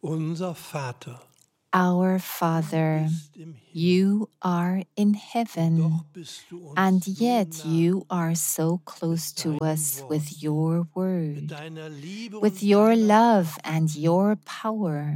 Unser Vater, Our Father, you are in heaven, and yet you are so close to us with your word, with your love and your power.